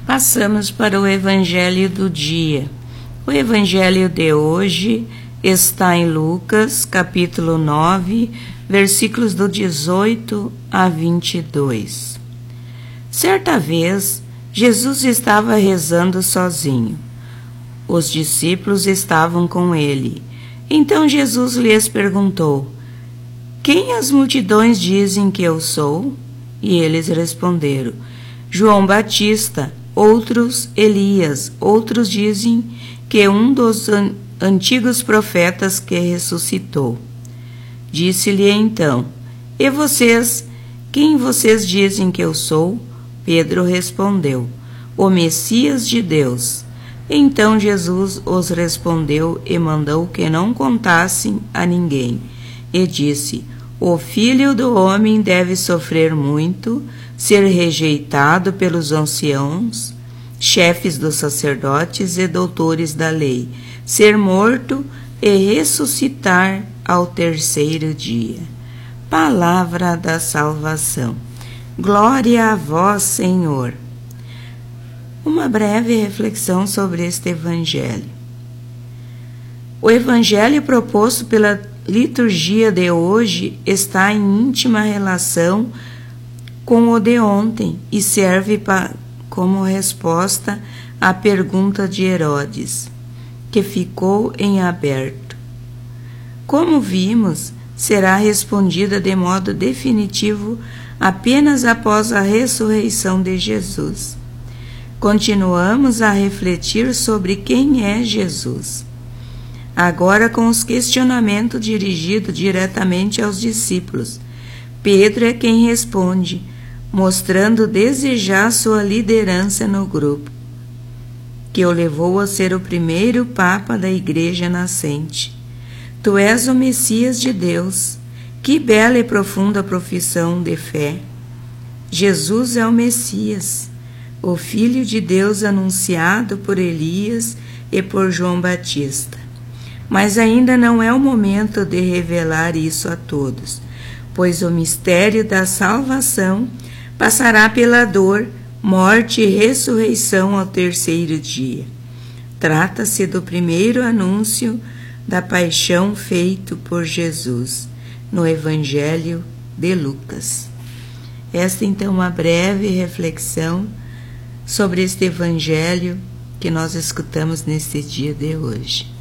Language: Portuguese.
Passamos para o Evangelho do dia. O Evangelho de hoje está em Lucas, capítulo 9, versículos do 18 a 22. Certa vez, Jesus estava rezando sozinho. Os discípulos estavam com ele. Então Jesus lhes perguntou: "Quem as multidões dizem que eu sou?" E eles responderam: "João Batista, outros Elias, outros dizem que é um dos antigos profetas que ressuscitou." Disse-lhe então: "E vocês, quem vocês dizem que eu sou?" Pedro respondeu: "O Messias de Deus." Então Jesus os respondeu e mandou que não contassem a ninguém. E disse: "O Filho do Homem deve sofrer muito, ser rejeitado pelos anciãos, chefes dos sacerdotes e doutores da lei, ser morto e ressuscitar ao terceiro dia." Palavra da salvação. Glória a vós, Senhor. Uma breve reflexão sobre este Evangelho. O Evangelho proposto pela liturgia de hoje está em íntima relação com o de ontem e serve como resposta à pergunta de Herodes, que ficou em aberto. Como vimos, será respondida de modo definitivo apenas após a ressurreição de Jesus. Continuamos a refletir sobre quem é Jesus. Agora com os questionamentos dirigidos diretamente aos discípulos. Pedro é quem responde, mostrando desejar sua liderança no grupo, que o levou a ser o primeiro Papa da Igreja nascente. "Tu és o Messias de Deus." Que bela e profunda profissão de fé. Jesus é o Messias, o Filho de Deus anunciado por Elias e por João Batista. Mas ainda não é o momento de revelar isso a todos, pois o mistério da salvação passará pela dor, morte e ressurreição ao terceiro dia. Trata-se do primeiro anúncio da paixão feito por Jesus no Evangelho de Lucas. Esta então é uma breve reflexão sobre este Evangelho que nós escutamos neste dia de hoje.